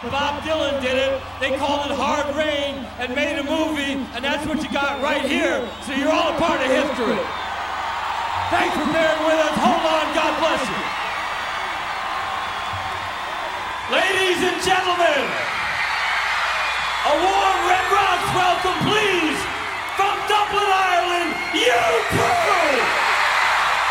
Bob Dylan did it. They called it Hard Rain and made a movie, and that's what you got right here. So you're all a part of history. Thanks for bearing with us. Hold on. God bless you. Ladies and gentlemen, a warm Red Rocks welcome, please, from Dublin, Ireland, you prefer.